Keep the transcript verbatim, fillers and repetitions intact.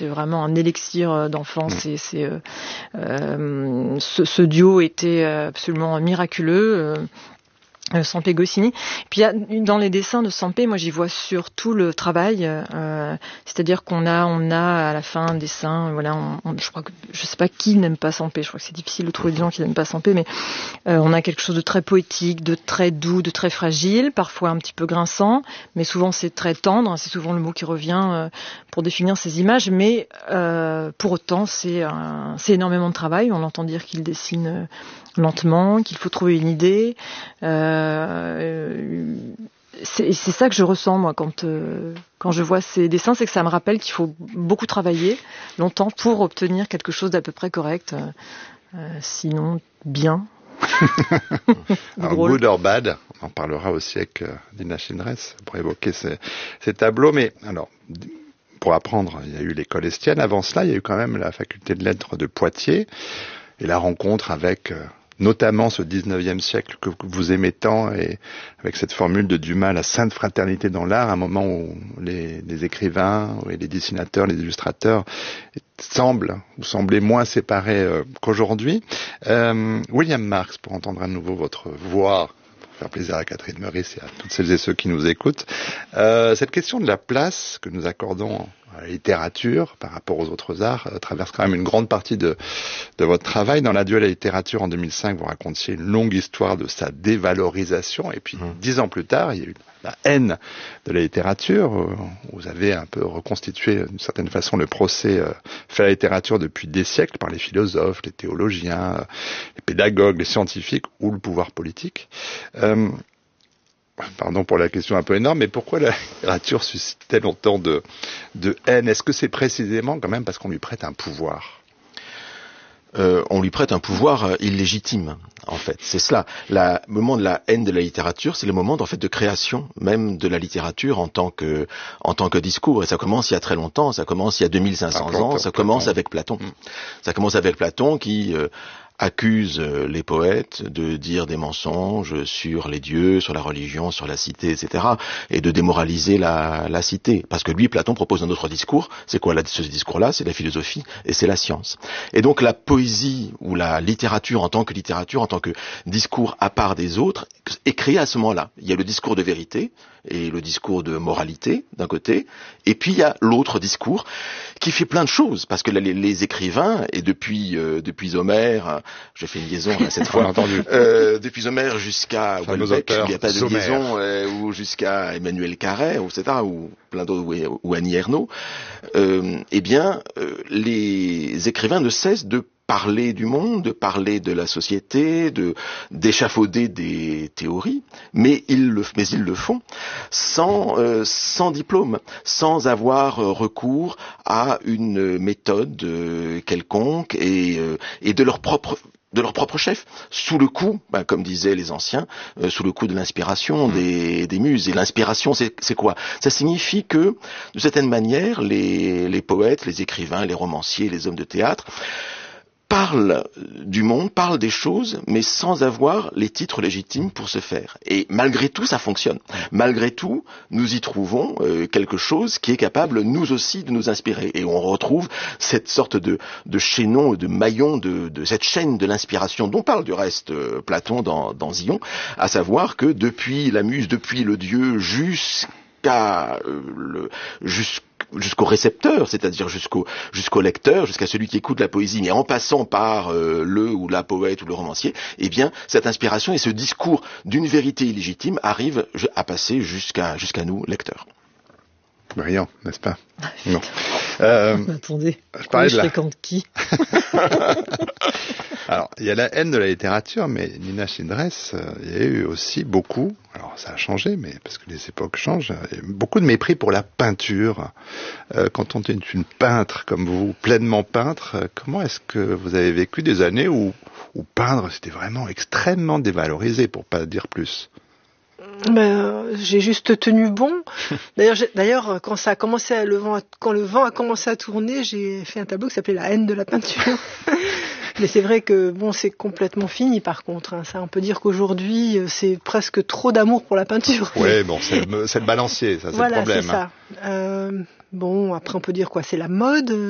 c'est vraiment un élixir d'enfance. Et c'est euh, euh, ce, ce duo était absolument miraculeux. Euh, Sampé Goscinny. Puis il y a, dans les dessins de Sampé, moi j'y vois surtout le travail, euh, c'est-à-dire qu'on a, on a à la fin un dessin, voilà, on, on, je crois que je sais pas qui n'aime pas Sampé, je crois que c'est difficile de trouver des gens qui n'aiment pas Sampé, mais euh, on a quelque chose de très poétique, de très doux, de très fragile, parfois un petit peu grinçant, mais souvent c'est très tendre, c'est souvent le mot qui revient euh, pour définir ces images, mais euh, pour autant c'est, un, c'est énormément de travail. On entend dire qu'il dessine euh, lentement, qu'il faut trouver une idée. Euh, c'est, c'est ça que je ressens moi quand euh, quand je vois ces dessins, c'est que ça me rappelle qu'il faut beaucoup travailler longtemps pour obtenir quelque chose d'à peu près correct. Euh, sinon, bien. Alors, good or bad, on en parlera aussi avec euh, Nina Chindress pour évoquer ces, ces tableaux. Mais alors, pour apprendre, il y a eu l'école Estienne. Avant cela, il y a eu quand même la faculté de lettres de Poitiers et la rencontre avec euh, notamment ce dix-neuvième siècle que vous aimez tant, et avec cette formule de Dumas, la sainte fraternité dans l'art, un moment où les, les écrivains, et les dessinateurs, les illustrateurs semblent, ou semblaient moins séparés euh, qu'aujourd'hui. Euh, William Marx, pour entendre à nouveau votre voix, pour faire plaisir à Catherine Meurice et à toutes celles et ceux qui nous écoutent, euh, cette question de la place que nous accordons à la littérature par rapport aux autres arts euh, traverse quand même une grande partie de, de votre travail. Dans l'Adieu à la littérature en deux mille cinq, vous racontiez une longue histoire de sa dévalorisation, et puis mmh. dix ans plus tard, il y a eu la haine de la littérature. Euh, vous avez un peu reconstitué d'une certaine façon le procès euh, fait à la littérature depuis des siècles par les philosophes, les théologiens, euh, les pédagogues, les scientifiques ou le pouvoir politique. Euh, Pardon pour la question un peu énorme, mais pourquoi la littérature suscite-t-elle autant de, de haine? Est-ce que c'est précisément quand même parce qu'on lui prête un pouvoir? Euh, on lui prête un pouvoir euh, illégitime, en fait. C'est cela. La, le moment de la haine de la littérature, c'est le moment en fait de création même de la littérature en tant que en tant que discours. Et ça commence il y a très longtemps. Ça commence il y a deux mille cinq cents ans. Ça commence avec Platon. Mmh. Ça commence avec Platon qui euh, accuse les poètes de dire des mensonges sur les dieux, sur la religion, sur la cité, et cetera, et de démoraliser la, la cité. Parce que lui, Platon propose un autre discours. C'est quoi là, ce discours-là? C'est la philosophie et c'est la science. Et donc la poésie ou la littérature en tant que littérature, en tant que discours à part des autres, est créée à ce moment-là. Il y a le discours de vérité et le discours de moralité d'un côté, et puis il y a l'autre discours qui fait plein de choses, parce que les, les écrivains, et depuis euh, depuis Homère, je fais une liaison là, cette fois, entendu. Euh, depuis Homère jusqu'à Houellebecq, il n'y a pas de Homère. liaison, euh, ou jusqu'à Emmanuel Carrère, et cetera, ou plein d'autres, ou, ou Annie Ernaux, euh, eh bien, euh, les écrivains ne cessent de parler du monde, de parler de la société, de d'échafauder des théories, mais ils le, mais ils le font sans euh, sans diplôme, sans avoir euh, recours à une méthode euh, quelconque et euh, et de leur propre de leur propre chef, sous le coup, ben, comme disaient les anciens, euh, sous le coup de l'inspiration des, des muses. Et l'inspiration, c'est, c'est quoi? Ça signifie que, de certaine manière, les, les poètes, les écrivains, les romanciers, les hommes de théâtre parlent du monde, parlent des choses, mais sans avoir les titres légitimes pour se faire. Et malgré tout, ça fonctionne. Malgré tout, nous y trouvons euh, quelque chose qui est capable, nous aussi, de nous inspirer. Et on retrouve cette sorte de, de chaînon, de maillon, de, de cette chaîne de l'inspiration dont parle du reste euh, Platon dans, dans Ion, à savoir que depuis la muse, depuis le dieu, jusqu'à euh, le jusqu'à jusqu'au récepteur, c'est-à-dire jusqu'au jusqu'au lecteur, jusqu'à celui qui écoute la poésie, mais en passant par euh, le ou la poète ou le romancier, eh bien, cette inspiration et ce discours d'une vérité illégitime arrivent à passer jusqu'à jusqu'à nous, lecteurs. Brillant, n'est-ce pas? Non. Euh, Attendez, je, parlais je de la... fréquente qui? Alors, il y a la haine de la littérature, mais Nina Chindress, euh, il y a eu aussi beaucoup, alors ça a changé, mais parce que les époques changent, il y a eu beaucoup de mépris pour la peinture. Euh, quand on est une peintre comme vous, pleinement peintre, euh, comment est-ce que vous avez vécu des années où, où peindre, c'était vraiment extrêmement dévalorisé, pour pas dire plus? Ben, j'ai juste tenu bon. D'ailleurs, j'ai, d'ailleurs, quand ça a commencé à, le vent, a, quand le vent a commencé à tourner, j'ai fait un tableau qui s'appelait La haine de la peinture. Mais c'est vrai que bon, c'est complètement fini par contre. Hein. Ça, on peut dire qu'aujourd'hui, c'est presque trop d'amour pour la peinture. Oui, bon, c'est le, c'est le balancier, ça, c'est voilà, le problème. C'est ça. Euh, bon, après, on peut dire quoi, c'est la mode.